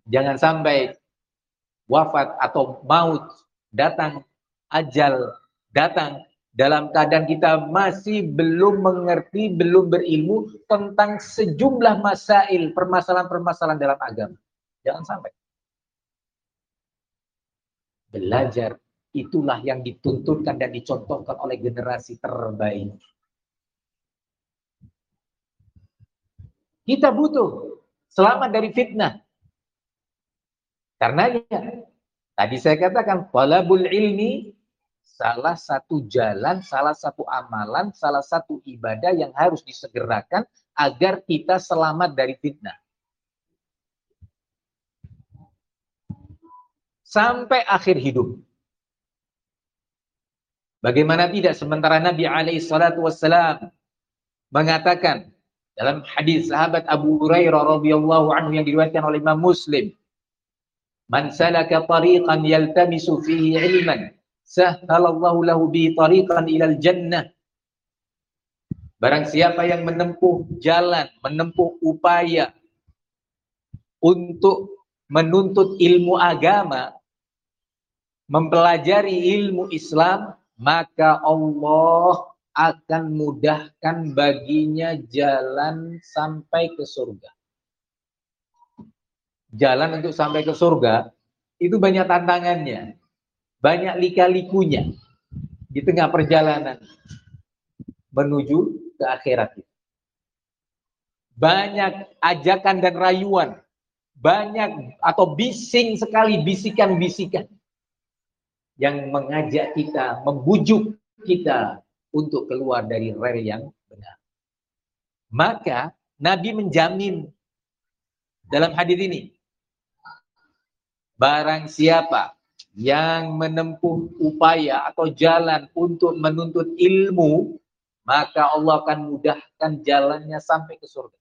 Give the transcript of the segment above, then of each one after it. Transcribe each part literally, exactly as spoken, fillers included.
Jangan sampai wafat atau maut datang, ajal datang dalam keadaan kita masih belum mengerti, belum berilmu tentang sejumlah masail, permasalahan-permasalahan dalam agama. Jangan sampai. Belajar, itulah yang dituntutkan dan dicontohkan oleh generasi terbaik. Kita butuh selamat dari fitnah. Karena ya, tadi saya katakan, talabul ilmi salah satu jalan, salah satu amalan, salah satu ibadah yang harus disegerakan agar kita selamat dari fitnah. Sampai akhir hidup. Bagaimana tidak, sementara Nabi alaihi salatu wassalam mengatakan dalam hadis sahabat Abu Hurairah radhiyallahu anhu yang diriwayatkan oleh Imam Muslim, "Man salaka tariqan yaltamisu fihi ilman, sahhalallahu lahu bi tariqan ilal jannah." Barang siapa yang menempuh jalan, menempuh upaya untuk menuntut ilmu agama, mempelajari ilmu Islam, maka Allah akan mudahkan baginya jalan sampai ke surga. Jalan untuk sampai ke surga itu banyak tantangannya, banyak lika-likunya di tengah perjalanan menuju ke akhirat. Banyak ajakan dan rayuan, banyak atau bising sekali bisikan-bisikan yang mengajak kita, membujuk kita untuk keluar dari rel yang benar. Maka Nabi menjamin dalam hadis ini, barang siapa yang menempuh upaya atau jalan untuk menuntut ilmu, maka Allah akan mudahkan jalannya sampai ke surga.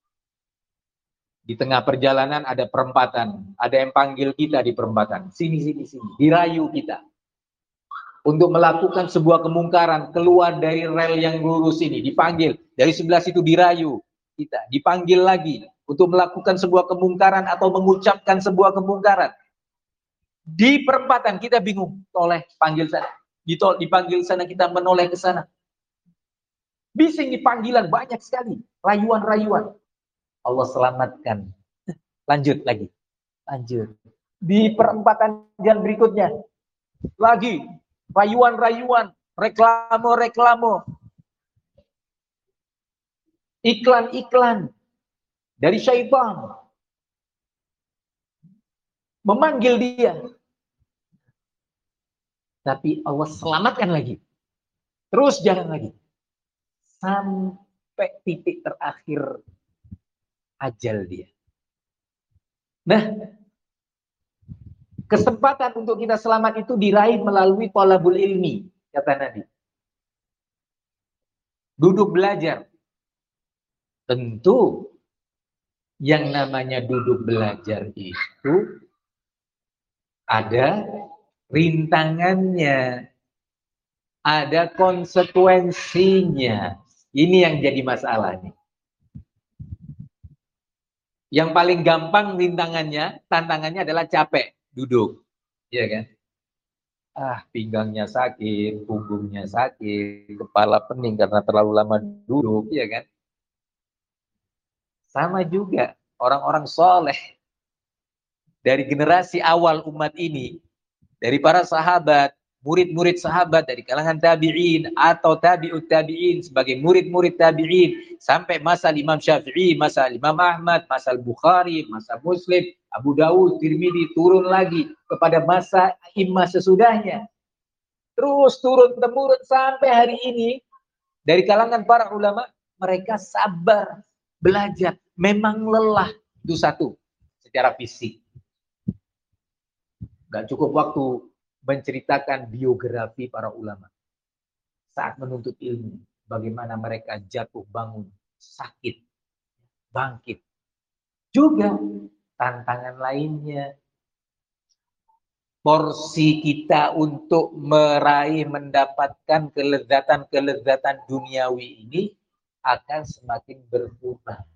Di tengah perjalanan ada perempatan, ada yang panggil kita di perempatan, sini, sini, sini, dirayu kita untuk melakukan sebuah kemungkaran, keluar dari rel yang lurus ini, dipanggil, dari sebelah situ dirayu kita, dipanggil lagi untuk melakukan sebuah kemungkaran atau mengucapkan sebuah kemungkaran. Di perempatan kita bingung, toleh panggil sana, ditol, dipanggil sana, kita menoleh ke sana. Bising di panggilan banyak sekali, rayuan-rayuan. Allah selamatkan. Lanjut lagi. Lanjut. Di perempatan jalan berikutnya. Lagi. Rayuan-rayuan. Reklamo-reklamo. Iklan-iklan. Dari syaitan. Memanggil dia. Tapi Allah selamatkan lagi. Terus jalan lagi. Sampai titik terakhir ajal dia. Nah, kesempatan untuk kita selamat itu diraih melalui thalabul ilmi, kata Nabi. Duduk belajar. Tentu yang namanya duduk belajar itu ada rintangannya, ada konsekuensinya. Ini yang jadi masalahnya. Yang paling gampang rintangannya, tantangannya adalah capek, duduk. Iya kan? Ah, pinggangnya sakit, punggungnya sakit, kepala pening karena terlalu lama duduk, iya kan? Sama juga orang-orang soleh dari generasi awal umat ini, dari para sahabat, murid-murid sahabat dari kalangan tabi'in atau tabi'ut tabi'in sebagai murid-murid tabi'in sampai masa Imam Syafi'i, masa Imam Ahmad, masa Bukhari, masa Muslim, Abu Dawud, Tirmidzi, turun lagi kepada masa imam sesudahnya. Terus turun temurun sampai hari ini dari kalangan para ulama, mereka sabar belajar, memang lelah itu satu secara fisik. Gak cukup waktu menceritakan biografi para ulama saat menuntut ilmu, bagaimana mereka jatuh bangun, sakit, bangkit. Juga tantangan lainnya, porsi kita untuk meraih, mendapatkan kelezatan-kelezatan duniawi ini akan semakin berkurang.